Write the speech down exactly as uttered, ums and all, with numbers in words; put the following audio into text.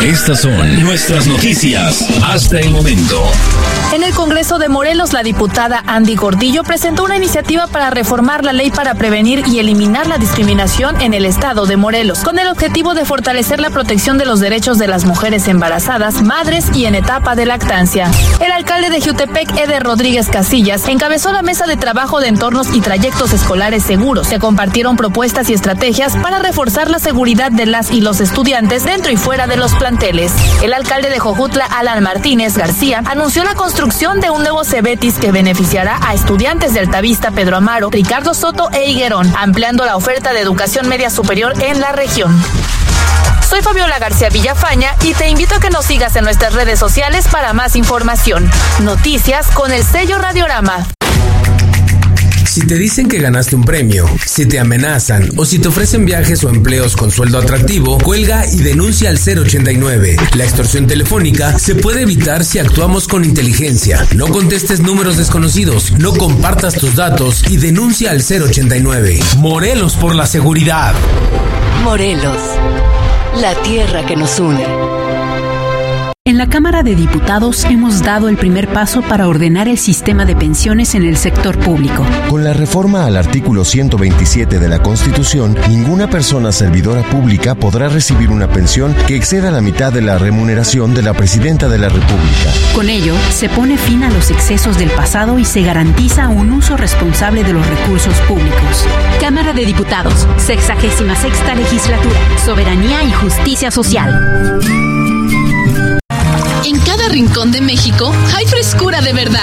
Estas son nuestras noticias hasta el momento. En el Congreso de Morelos, la diputada Andy Gordillo presentó una iniciativa para reformar la ley para prevenir y eliminar la discriminación en el estado de Morelos, con el objetivo de fortalecer la protección de los derechos de las mujeres embarazadas, madres y en etapa de lactancia. El alcalde de Jiutepec, Eder Rodríguez Casillas, encabezó la mesa de trabajo de entornos y trayectos escolares seguros. Se compartieron propuestas y estrategias para reforzar la seguridad de las y los estudiantes dentro y fuera de los planteles. El alcalde de Jojutla, Alan Martínez García, anunció la construcción de un nuevo Cebetis que beneficiará a estudiantes de Altavista, Pedro Amaro, Ricardo Soto e Higuerón, ampliando la oferta de educación media superior en la región. Soy Fabiola García Villafaña y te invito a que nos sigas en nuestras redes sociales para más información. Noticias con el sello Radiorama. Si te dicen que ganaste un premio, si te amenazan o si te ofrecen viajes o empleos con sueldo atractivo, cuelga y denuncia al cero ochenta y nueve. La extorsión telefónica se puede evitar si actuamos con inteligencia. No contestes números desconocidos, no compartas tus datos y denuncia al cero ochenta y nueve. Morelos por la seguridad. Morelos, la tierra que nos une. En la Cámara de Diputados hemos dado el primer paso para ordenar el sistema de pensiones en el sector público. Con la reforma al artículo ciento veintisiete de la Constitución, ninguna persona servidora pública podrá recibir una pensión que exceda la mitad de la remuneración de la Presidenta de la República. Con ello, se pone fin a los excesos del pasado y se garantiza un uso responsable de los recursos públicos. Cámara de Diputados, sexagésima sexta legislatura, soberanía y justicia social. En cada rincón de México hay frescura de verdad.